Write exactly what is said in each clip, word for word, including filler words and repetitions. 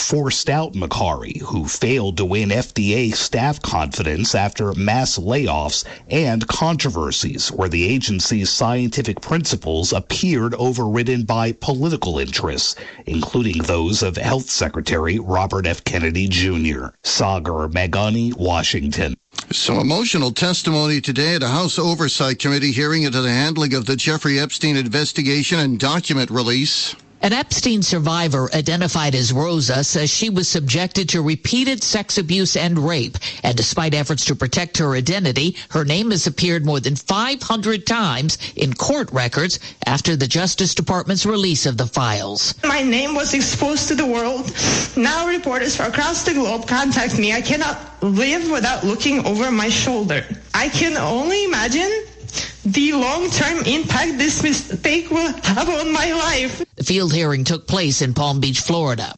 forced out Makary, who failed to win F D A staff confidence after mass layoffs and controversies where the agency's scientific principles appeared overridden by political interests, including those of Health Secretary Robert F. Kennedy Junior Sagar Meghani, Washington. Some emotional testimony today at a House Oversight Committee hearing into the handling of the Jeffrey Epstein investigation and document release. An Epstein survivor identified as Rosa says she was subjected to repeated sex abuse and rape. And despite efforts to protect her identity, her name has appeared more than five hundred times in court records after the Justice Department's release of the files. My name was exposed to the world. Now reporters from across the globe contact me. I cannot live without looking over my shoulder. I can only imagine the long-term impact this mistake will have on my life. The field hearing took place in Palm Beach, Florida.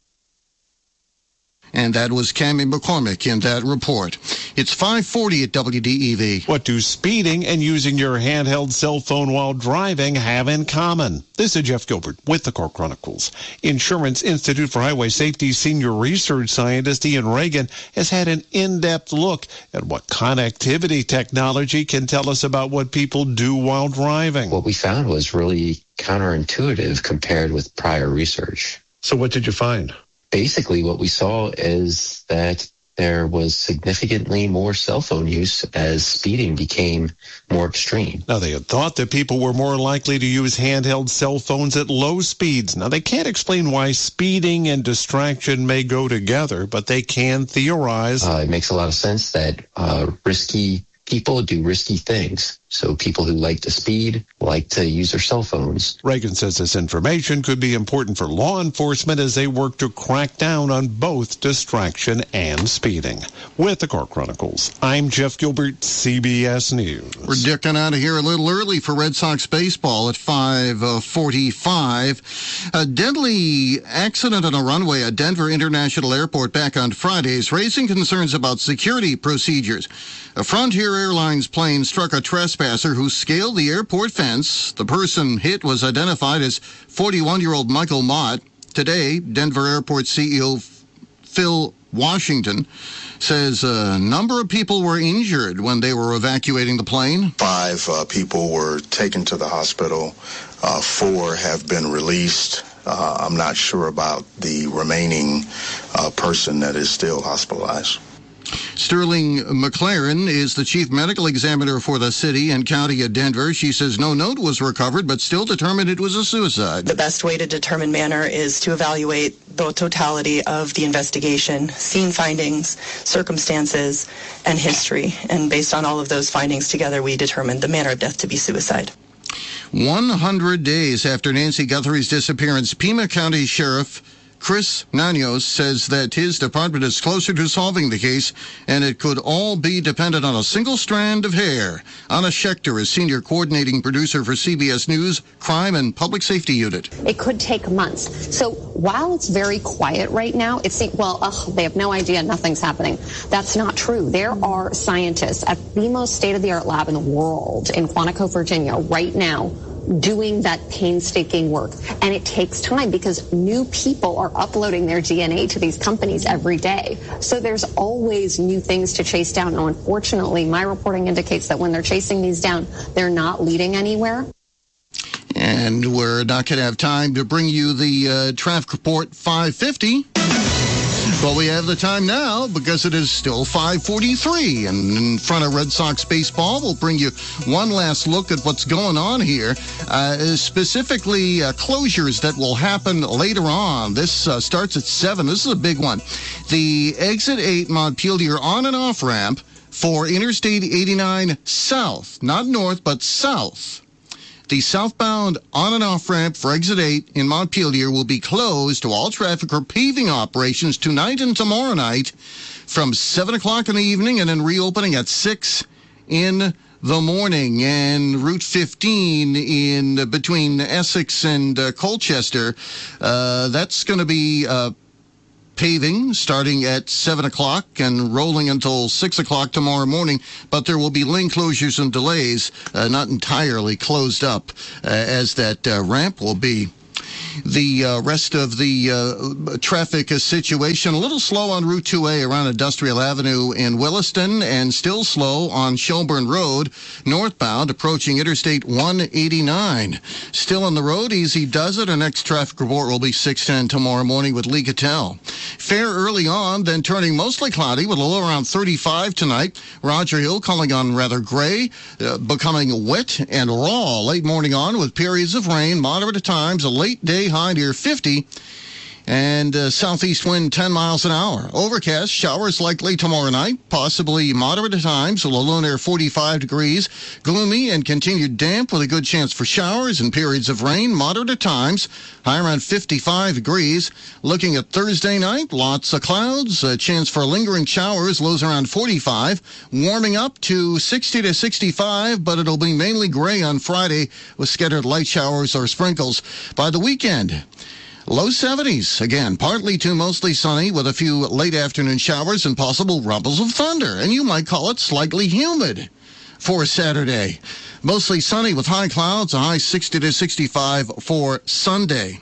And that was Cammie McCormick in that report. It's five forty at W D E V. What do speeding and using your handheld cell phone while driving have in common? This is Jeff Gilbert with the Court Chronicles. Insurance Institute for Highway Safety senior research scientist Ian Reagan has had an in-depth look at what connectivity technology can tell us about what people do while driving. What we found was really counterintuitive compared with prior research. So what did you find? Basically, what we saw is that there was significantly more cell phone use as speeding became more extreme. Now, they had thought that people were more likely to use handheld cell phones at low speeds. Now, they can't explain why speeding and distraction may go together, but they can theorize. Uh, it makes a lot of sense that uh, risky people do risky things. So people who like to speed like to use their cell phones. Reagan says this information could be important for law enforcement as they work to crack down on both distraction and speeding. With the Court Chronicles, I'm Jeff Gilbert, C B S News. We're dicking out of here a little early for Red Sox baseball at five forty-five. A deadly accident on a runway at Denver International Airport back on Friday is raising concerns about security procedures. A Frontier Airlines plane struck a trespasser who scaled the airport fence. The person hit was identified as forty-one-year-old Michael Mott. Today, Denver Airport C E O Phil Washington says a number of people were injured when they were evacuating the plane. Five uh, people were taken to the hospital. Uh, four have been released. Uh, I'm not sure about the remaining uh, person that is still hospitalized. Sterling McLaren is the chief medical examiner for the city and county of Denver. She says no note was recovered, but still determined it was a suicide. The best way to determine manner is to evaluate the totality of the investigation, scene findings, circumstances, and history. And based on all of those findings together, we determined the manner of death to be suicide. one hundred days after Nancy Guthrie's disappearance, Pima County Sheriff Chris Nanos says that his department is closer to solving the case, and it could all be dependent on a single strand of hair. Anna Schechter is senior coordinating producer for C B S News Crime and Public Safety Unit. It could take months. So while it's very quiet right now, it seems, well, ugh, they have no idea, nothing's happening. That's not true. There are scientists at the most state-of-the-art lab in the world in Quantico, Virginia, right now, doing that painstaking work. And it takes time because new people are uploading their D N A to these companies every day. So there's always new things to chase down. Now, unfortunately, my reporting indicates that when they're chasing these down, they're not leading anywhere. And we're not going to have time to bring you the uh, traffic report five fifty. But we have the time now because it is still five forty-three. And in front of Red Sox baseball, we'll bring you one last look at what's going on here, uh, specifically uh, closures that will happen later on. This uh, starts at seven. This is a big one. The Exit eight Montpelier on and off ramp for Interstate eighty-nine south, not north, but south. The southbound on and off ramp for Exit eight in Montpelier will be closed to all traffic or paving operations tonight and tomorrow night from seven o'clock in the evening and then reopening at six in the morning. And Route fifteen in between Essex and uh, Colchester, uh, that's going to be uh, paving starting at seven o'clock and rolling until six o'clock tomorrow morning, but there will be lane closures and delays, uh, not entirely closed up, uh, as that uh, ramp will be The uh, rest of the uh, traffic situation, a little slow on Route two A around Industrial Avenue in Williston, and still slow on Shelburne Road, northbound, approaching Interstate one eighty-nine. Still on the road, easy does it. Our next traffic report will be six ten tomorrow morning with Lee Cattell. Fair early on, then turning mostly cloudy with a low around thirty-five tonight. Roger Hill calling on rather gray, uh, becoming wet and raw late morning on with periods of rain, moderate at times, a late day high near fifty, and uh, southeast wind ten miles an hour. Overcast, showers likely tomorrow night, possibly moderate at times, with a low near forty-five degrees. Gloomy and continued damp with a good chance for showers and periods of rain, moderate at times, high around fifty-five degrees. Looking at Thursday night, lots of clouds, a chance for lingering showers, lows around forty-five, warming up to sixty to sixty-five, but it'll be mainly gray on Friday with scattered light showers or sprinkles. By the weekend, low seventies, again, partly to mostly sunny with a few late afternoon showers and possible rumbles of thunder, and you might call it slightly humid for Saturday. Mostly sunny with high clouds, a high sixty to sixty-five for Sunday.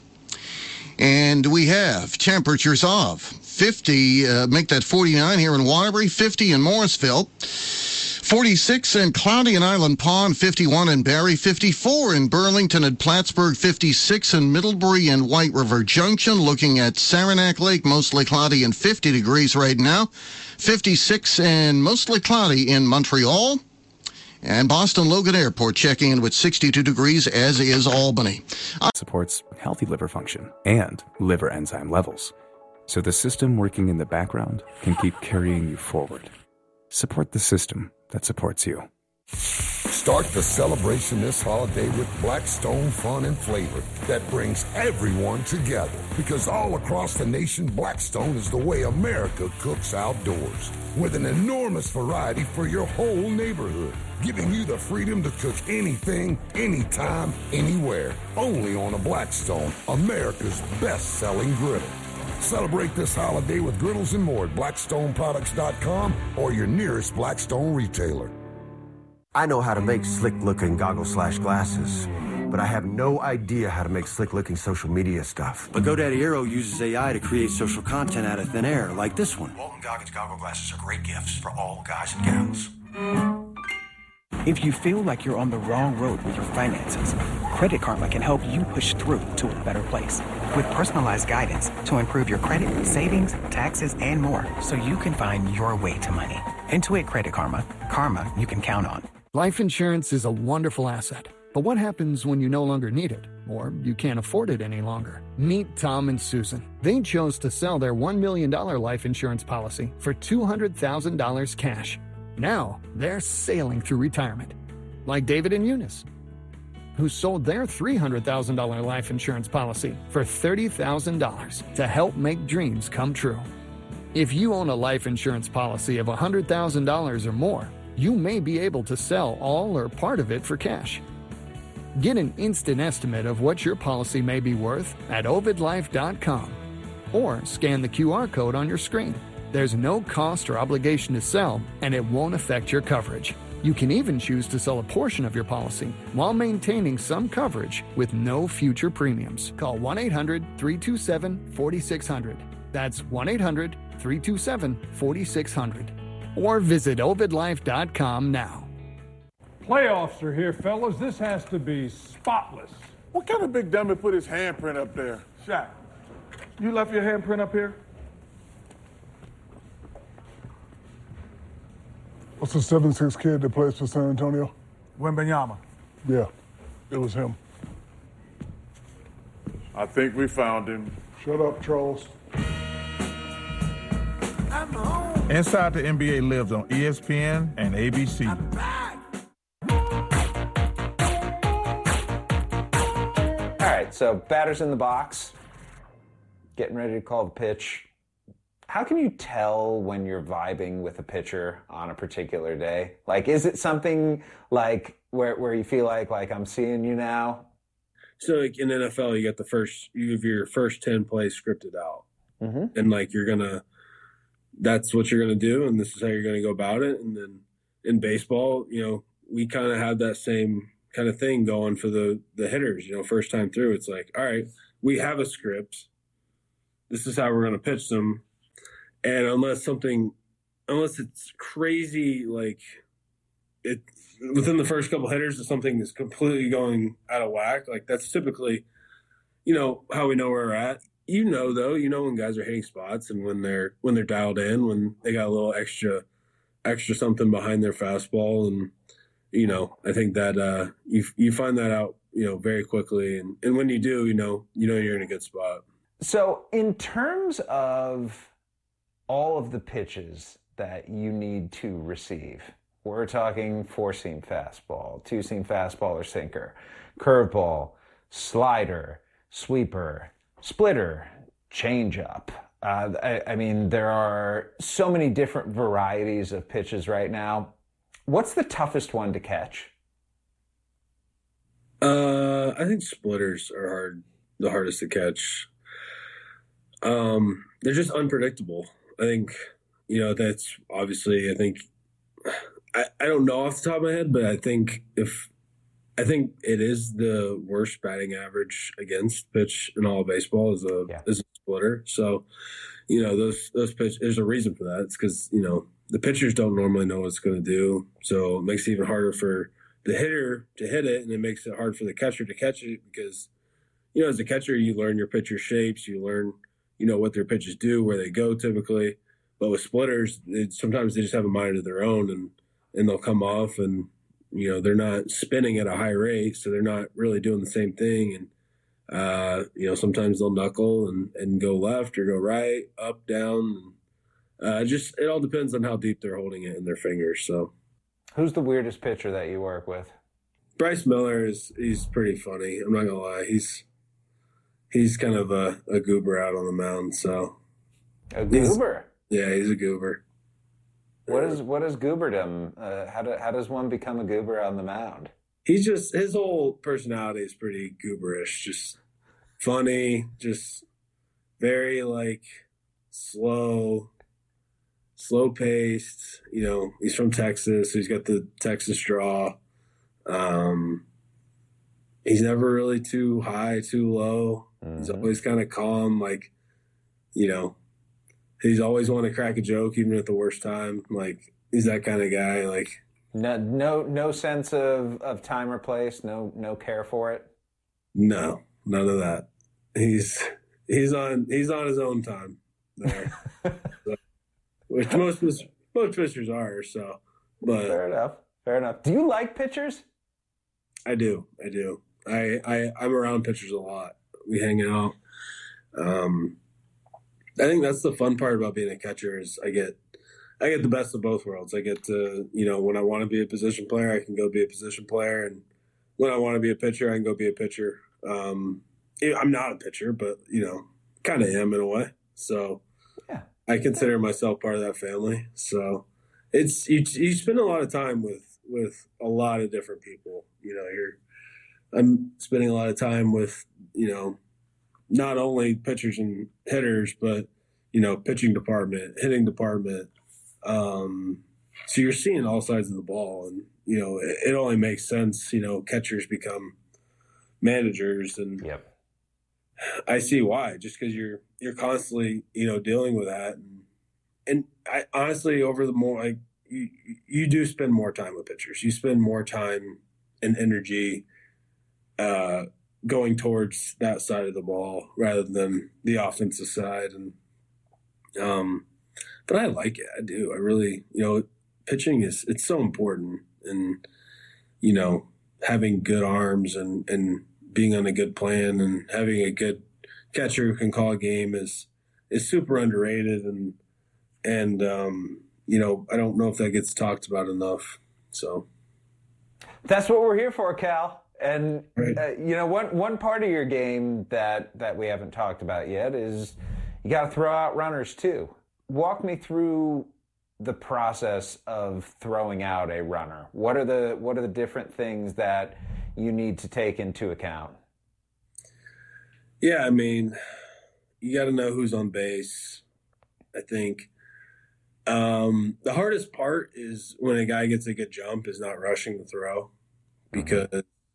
And we have temperatures of fifty, uh, make that forty-nine here in Waterbury, fifty in Morrisville, forty-six and cloudy in Island Pond, fifty-one in Barrie, fifty-four in Burlington and Plattsburgh, fifty-six in Middlebury and White River Junction. Looking at Saranac Lake, mostly cloudy and fifty degrees right now, fifty-six and mostly cloudy in Montreal. And Boston Logan Airport checking in with sixty-two degrees, as is Albany. Supports healthy liver function and liver enzyme levels, so the system working in the background can keep carrying you forward. Support the system that supports you. Start the celebration this holiday with Blackstone fun and flavor that brings everyone together. Because all across the nation, Blackstone is the way America cooks outdoors. With an enormous variety for your whole neighborhood. Giving you the freedom to cook anything, anytime, anywhere. Only on a Blackstone, America's best-selling griddle. Celebrate this holiday with griddles and more at blackstone products dot com or your nearest Blackstone retailer. I know how to make slick-looking goggles slash glasses, but I have no idea how to make slick-looking social media stuff. But GoDaddy Aero uses A I to create social content out of thin air, like this one. Walton Goggins goggle glasses are great gifts for all guys and gals. If you feel like you're on the wrong road with your finances, Credit Karma can help you push through to a better place. With personalized guidance to improve your credit, savings, taxes, and more, so you can find your way to money. Intuit Credit Karma. Karma you can count on. Life insurance is a wonderful asset, but what happens when you no longer need it, or you can't afford it any longer? Meet Tom and Susan. They chose to sell their one million dollars life insurance policy for two hundred thousand dollars cash. Now, they're sailing through retirement. Like David and Eunice, who sold their three hundred thousand dollars life insurance policy for thirty thousand dollars to help make dreams come true. If you own a life insurance policy of one hundred thousand dollars or more, you may be able to sell all or part of it for cash. Get an instant estimate of what your policy may be worth at ovid life dot com or scan the Q R code on your screen. There's no cost or obligation to sell, and it won't affect your coverage. You can even choose to sell a portion of your policy while maintaining some coverage with no future premiums. Call one eight hundred three two seven four six zero zero. That's one eight hundred three two seven four six zero zero. Or visit ovid life dot com now. Playoffs are here, fellas. This has to be spotless. What kind of big dummy put his handprint up there? Shaq, you left your handprint up here? What's the seven six kid that plays for San Antonio? Wembanyama. Yeah, it was him. I think we found him. Shut up, Charles. Inside the N B A lives on E S P N and A B C. All right, so batter's in the box, getting ready to call the pitch. How can you tell when you're vibing with a pitcher on a particular day? Like, is it something like where where you feel like, like I'm seeing you now? So like in N F L, you got the first, you have your first ten plays scripted out. Mm-hmm. And like you're going to, that's what you're going to do, and this is how you're going to go about it. And then in baseball, you know, we kind of have that same kind of thing going for the, the hitters, you know, first time through. It's like, all right, we have a script. This is how we're going to pitch them. And unless something, unless it's crazy, like it within the first couple hitters, if something is completely going out of whack, like that's typically, you know, how we know where we're at. You know, though, you know when guys are hitting spots and when they're when they're dialed in, when they got a little extra, extra something behind their fastball, and you know, I think that uh, you you find that out, you know, very quickly, and and when you do, you know, you know you're in a good spot. So, in terms of all of the pitches that you need to receive, we're talking four-seam fastball, two-seam fastball or sinker, curveball, slider, sweeper, splitter, changeup. Uh, I, I mean, there are so many different varieties of pitches right now. What's the toughest one to catch? Uh, I think splitters are hard, the hardest to catch. Um, they're just unpredictable. I think, you know, that's obviously, I think, I, I don't know off the top of my head, but I think if, I think it is the worst batting average against pitch in all of baseball is a, yeah. is a splitter. So, you know, those, those pitch, there's a reason for that. It's because, you know, the pitchers don't normally know what it's going to do. So it makes it even harder for the hitter to hit it, and it makes it hard for the catcher to catch it because, you know, as a catcher, you learn your pitcher shapes, you learn, you know, what their pitches do, where they go typically. But with splitters, it, sometimes they just have a mind of their own, and, and they'll come off and, you know, they're not spinning at a high rate, so they're not really doing the same thing. And, uh, you know, sometimes they'll knuckle and, and go left or go right, up, down. Uh, just it all depends on how deep they're holding it in their fingers. So, who's the weirdest pitcher that you work with? Bryce Miller is he's pretty funny. I'm not gonna lie. He's he's kind of a, a goober out on the mound. So a goober. He's, yeah, he's a goober. What is what is gooberdom? Uh, how do, how does one become a goober on the mound? He's just his whole personality is pretty gooberish. Just funny. Just very like slow. Slow paced, you know, he's from Texas, so he's got the Texas draw. Um, he's never really too high, too low. Mm-hmm. He's always kind of calm, like, you know, he's always want to crack a joke, even at the worst time. Like, he's that kind of guy. Like, no, no, no sense of, of time or place, no, no care for it. No, none of that. He's he's on he's on his own time there. So, which most most pitchers are, so. But fair enough. Fair enough. Do you like pitchers? I do. I do. I, I I'm around pitchers a lot. We hang out. Um, I think that's the fun part about being a catcher is I get I get the best of both worlds. I get to, you know, when I want to be a position player, I can go be a position player, and when I want to be a pitcher, I can go be a pitcher. Um, I'm not a pitcher, but you know, kind of am in a way. So. I consider myself part of that family. So it's you, you spend a lot of time with, with a lot of different people. You know, you're I'm spending a lot of time with, you know, not only pitchers and hitters, but, you know, pitching department, hitting department. Um, so you're seeing all sides of the ball, and, you know, it, it only makes sense, you know, catchers become managers, and yep. I see why, just because you're you're constantly, you know, dealing with that, and and I honestly, over the more like you you do spend more time with pitchers, you spend more time and energy uh, going towards that side of the ball rather than the offensive side, and um, but I like it, I do, I really, you know, pitching is it's so important, and you know, having good arms and and. being on a good plan and having a good catcher who can call a game is is super underrated, and and um, you know, I don't know if that gets talked about enough. So that's what we're here for, Cal. And right. uh, you know, one one part of your game that that we haven't talked about yet is you got to throw out runners too. Walk me through the process of throwing out a runner. What are the what are the different things that you need to take into account? Yeah, I mean, you got to know who's on base. I think um, the hardest part is when a guy gets a good jump is not rushing the throw, because mm-hmm.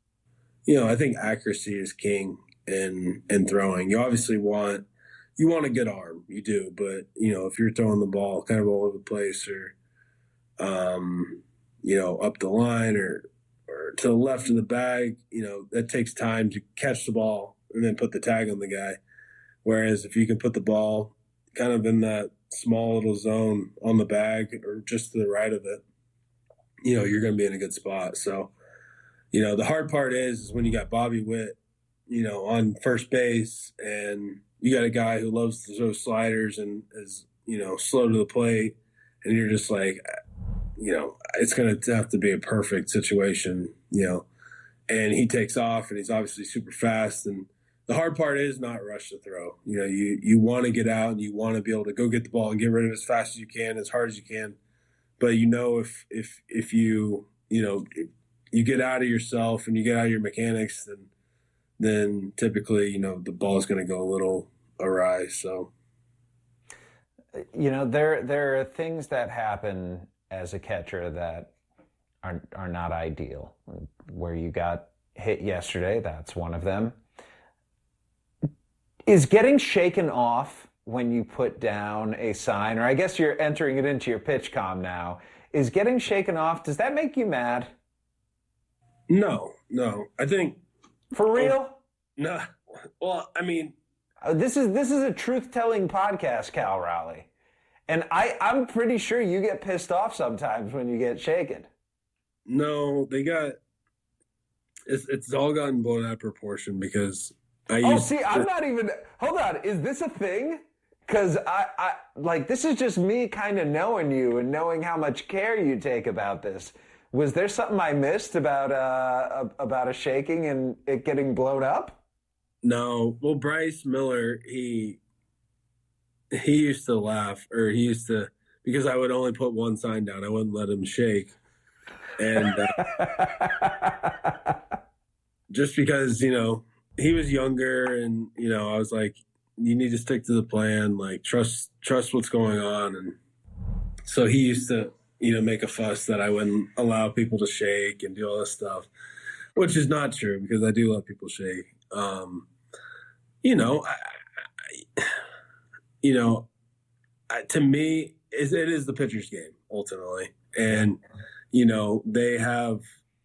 you know, I think accuracy is king in in throwing. You obviously want you want a good arm, you do, but you know, if you're throwing the ball kind of all over the place, or um, you know, up the line or or to the left of the bag, you know, that takes time to catch the ball and then put the tag on the guy. Whereas if you can put the ball kind of in that small little zone on the bag or just to the right of it, you know, you're going to be in a good spot. So, you know, the hard part is, is when you got Bobby Witt, you know, on first base, and you got a guy who loves to throw sliders and is, you know, slow to the plate, and you're just like, you know, it's going to have to be a perfect situation, you know, and he takes off and he's obviously super fast. And the hard part is not rush to throw. You know, you, you want to get out and you want to be able to go get the ball and get rid of it as fast as you can, as hard as you can. But you know, if, if, if you, you know, if you get out of yourself and you get out of your mechanics, then, then typically, you know, the ball is going to go a little awry. So, you know, there, there are things that happen as a catcher that are are not ideal. Where you got hit yesterday, that's one of them. Is getting shaken off when you put down a sign, or I guess you're entering it into your pitch comm now, is getting shaken off, does that make you mad? No, no. I think... For real? Oh, no. Well, I mean... Uh, this is this is a truth-telling podcast, Cal Raleigh. And I, I'm pretty sure you get pissed off sometimes when you get shaken. No, they got... It's, it's all gotten blown out of proportion because I Oh, used see, to, I'm not even... Hold on. Is this a thing? Because, I, I, like, this is just me kind of knowing you and knowing how much care you take about this. Was there something I missed about uh, about a shaking and it getting blown up? No. Well, Bryce Miller, he... He used to laugh, or he used to, because I would only put one sign down. I wouldn't let him shake. And uh, just because, you know, he was younger and, you know, I was like, you need to stick to the plan, like trust, trust what's going on. And so he used to, you know, make a fuss that I wouldn't allow people to shake and do all this stuff, which is not true because I do let people shake. Um, you know, I, I You know, to me, it is the pitcher's game, ultimately. And, you know, they have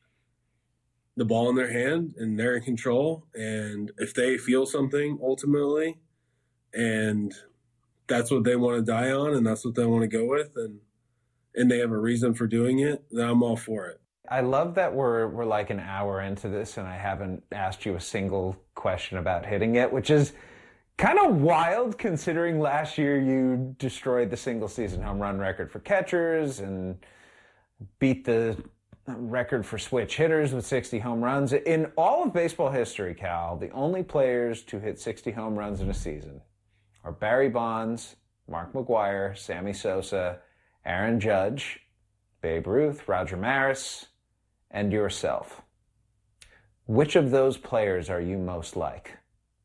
the ball in their hand and they're in control. And if they feel something, ultimately, and that's what they want to die on and that's what they want to go with, and and they have a reason for doing it, then I'm all for it. I love that we're we're like an hour into this and I haven't asked you a single question about hitting yet, which is kind of wild considering last year you destroyed the single season home run record for catchers and beat the record for switch hitters with sixty home runs. In all of baseball history, Cal, the only players to hit sixty home runs in a season are Barry Bonds, Mark McGwire, Sammy Sosa, Aaron Judge, Babe Ruth, Roger Maris, and yourself. Which of those players are you most like?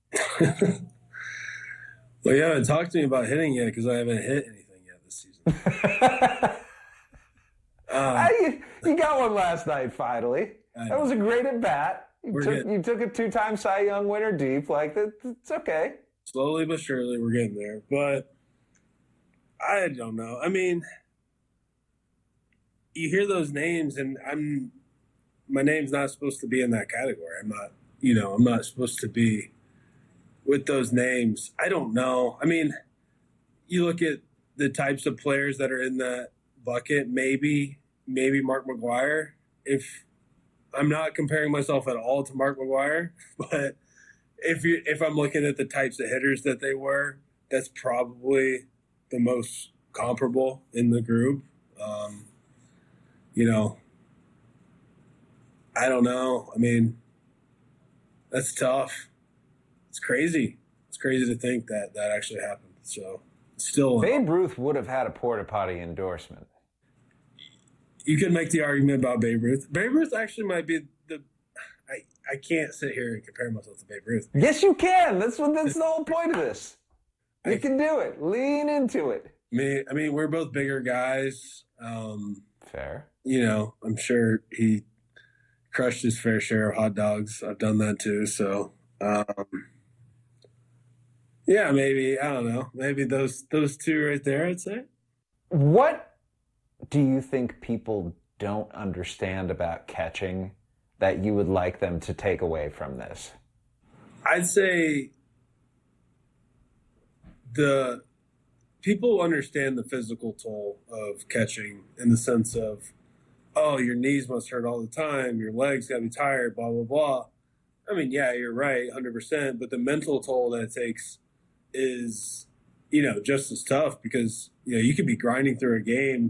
Well, you haven't talked to me about hitting yet because I haven't hit anything yet this season. um, you, you got one last night, finally. That was a great at bat. You took, you took a two-time Cy Young winner deep. Like, that, it's okay. Slowly but surely, we're getting there. But I don't know. I mean, you hear those names, and I'm my name's not supposed to be in that category. I'm not, you know, I'm not supposed to be with those names. I don't know. I mean, you look at the types of players that are in that bucket, maybe, maybe Mark McGwire. If I'm not comparing myself at all to Mark McGwire, but if you if I'm looking at the types of hitters that they were, that's probably the most comparable in the group. Um, you know, I don't know. I mean, that's tough. It's crazy. It's crazy to think that that actually happened. So, still, Babe Ruth would have had a porta potty endorsement. You can make the argument about Babe Ruth. Babe Ruth actually might be the. I I can't sit here and compare myself to Babe Ruth. Yes, you can. That's what. That's the whole point of this. You I, can do it. Lean into it. I mean, I mean, we're both bigger guys. Um, Fair. You know, I'm sure he crushed his fair share of hot dogs. I've done that too. So, um, yeah, maybe, I don't know, maybe those those two right there, I'd say. What do you think people don't understand about catching that you would like them to take away from this? I'd say the people understand the physical toll of catching in the sense of, oh, your knees must hurt all the time, your legs got to be tired, blah, blah, blah. I mean, yeah, you're right, one hundred percent, but the mental toll that it takes is, you know, just as tough because, you know, you could be grinding through a game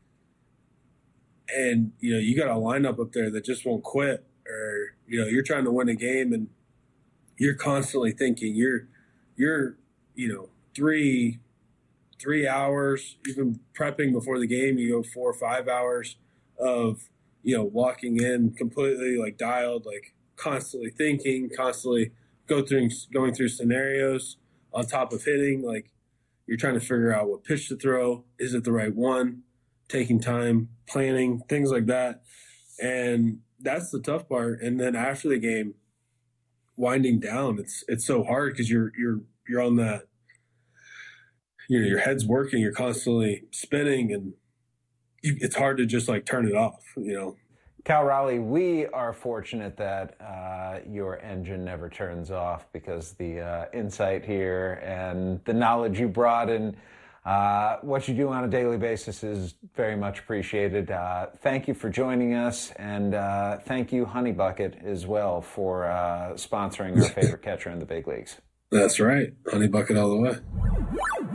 and, you know, you got a lineup up there that just won't quit, or, you know, you're trying to win a game and you're constantly thinking, you're, you're, you know, three, three hours, even prepping before the game, you go four or five hours of, you know, walking in completely like dialed, like constantly thinking, constantly go through, going through scenarios on top of hitting. Like you're trying to figure out what pitch to throw. Is it the right one? Taking time, planning, things like that. And that's the tough part. And then after the game, winding down, it's, it's so hard because you're, you're, you're on that, you know, your head's working, you're constantly spinning, and you, it's hard to just like turn it off, you know. Cal Raleigh, we are fortunate that uh, your engine never turns off because the uh, insight here and the knowledge you brought and uh, what you do on a daily basis is very much appreciated. Uh, thank you for joining us, and uh, thank you, Honey Bucket, as well, for uh, sponsoring our favorite catcher in the big leagues. That's right. Honey Bucket all the way.